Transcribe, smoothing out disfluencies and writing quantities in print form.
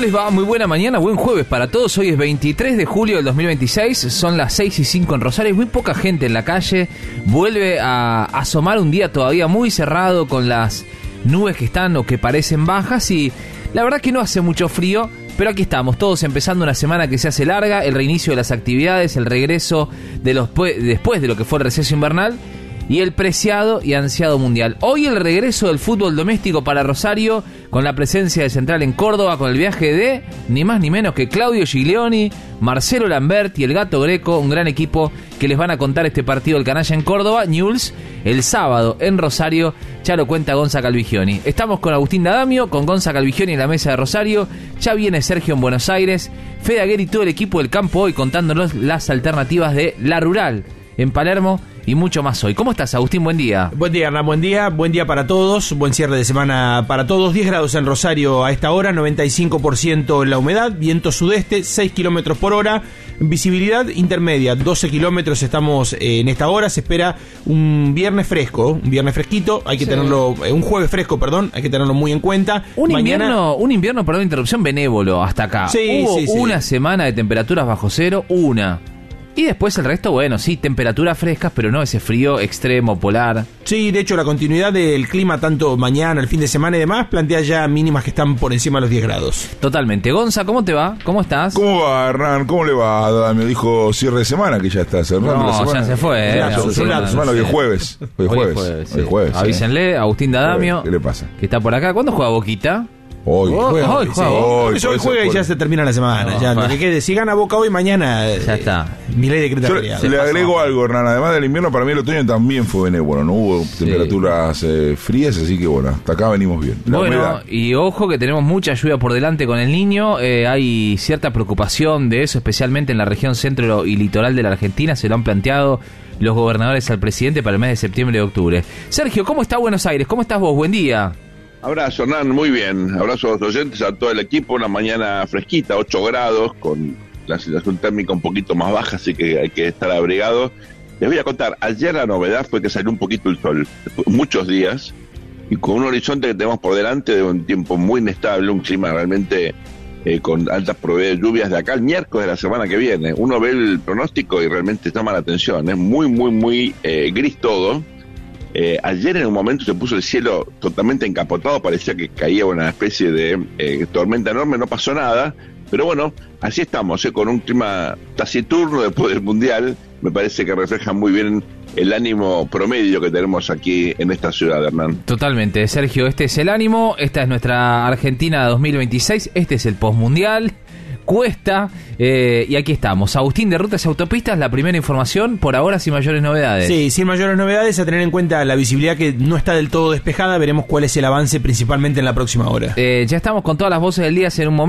les va? Muy buena mañana, buen jueves para todos. Hoy es 23 de julio del 2026, son las 6:05 en Rosario. Hay muy poca gente en la calle. Vuelve a asomar un día todavía muy cerrado, con las nubes que están o que parecen bajas, y la verdad que no hace mucho frío. Pero aquí estamos, todos empezando una semana que se hace larga, el reinicio de las actividades, el regreso de después de lo que fue el receso invernal y el preciado y ansiado mundial. Hoy el regreso del fútbol doméstico para Rosario, con la presencia de Central en Córdoba, con el viaje de ni más ni menos que Claudio Giglioni, Marcelo Lamberti y el Gato Greco, un gran equipo que les van a contar este partido del canalla en Córdoba. Newell's el sábado en Rosario, ya lo cuenta Gonza Calvigioni. Estamos con Agustín D'Adamio, con Gonza Calvigioni en la mesa de Rosario. Ya viene Sergio en Buenos Aires, Fede Aguirre y todo el equipo del campo hoy contándonos las alternativas de La Rural en Palermo y mucho más hoy. ¿Cómo estás, Agustín? Buen día. Buen día, Hernán. Buen día para todos. Buen cierre de semana para todos. 10 grados en Rosario a esta hora, 95% la humedad, viento sudeste, 6 kilómetros por hora, visibilidad intermedia, 12 kilómetros estamos en esta hora. Se espera un viernes fresco, un viernes fresquito, hay que tenerlo, un jueves fresco, perdón, hay que tenerlo muy en cuenta. Un invierno, perdón, interrupción, benévolo hasta acá. Hubo una semana de temperaturas bajo cero, y después el resto, bueno, sí, temperaturas frescas, pero no ese frío extremo, polar. Sí, de hecho la continuidad del clima, tanto mañana, el fin de semana y demás, plantea ya mínimas que están por encima de los 10 grados. Totalmente. Gonza, ¿cómo te va? ¿Cómo estás? ¿Cómo va, Hernán? ¿Cómo le va? Me dijo cierre de semana, que ya está cerrando la semana. Ya se fue. La semana, hoy es jueves. Hoy es jueves. Avísenle, Agustín D'Adamio. ¿Qué le pasa? Que está por acá. ¿Cuándo juega Boquita? Hoy juega y ya se termina la semana. Ya, lo que quede. Si gana Boca hoy, mañana ya está. Mi ley decreta feriado. Le agrego algo, Hernán. Además del invierno, para mí el otoño también fue benévolo. No hubo temperaturas frías, así que bueno, hasta acá venimos bien. Bueno, y ojo que tenemos mucha lluvia por delante con el Niño. Hay cierta preocupación de eso, especialmente en la región centro y litoral de la Argentina. Se lo han planteado los gobernadores al presidente para el mes de septiembre y octubre. Sergio, ¿cómo está Buenos Aires? ¿Cómo estás vos? Buen día. Abrazo, Hernán, muy bien. Abrazo a los oyentes, a todo el equipo. Una mañana fresquita, 8 grados, con la situación térmica un poquito más baja, así que hay que estar abrigados. Les voy a contar, ayer la novedad fue que salió un poquito el sol, muchos días, y con un horizonte que tenemos por delante de un tiempo muy inestable, un clima realmente con altas probabilidades de lluvias de acá al miércoles de la semana que viene. Uno ve el pronóstico y realmente llama la atención, es muy gris todo. Ayer en un momento se puso el cielo totalmente encapotado, parecía que caía una especie de tormenta enorme, no pasó nada, pero bueno, así estamos, con un clima taciturno después del Mundial. Me parece que refleja muy bien el ánimo promedio que tenemos aquí en esta ciudad, Hernán. Totalmente, Sergio, este es el ánimo, esta es nuestra Argentina 2026, este es el postmundial. Cuesta, y aquí estamos. Agustín, de Rutas y Autopistas, la primera información, por ahora sin mayores novedades. Sí, sin mayores novedades, a tener en cuenta la visibilidad que no está del todo despejada. Veremos cuál es el avance principalmente en la próxima hora. Ya estamos con todas las voces del día en un momento.